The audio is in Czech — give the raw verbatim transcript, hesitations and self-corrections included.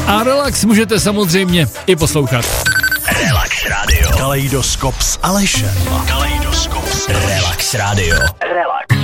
A relax můžete samozřejmě i poslouchat. Relax Radio. Kaleidoskop s Alešem. Kaleidoskop s Relax Radio. Relax.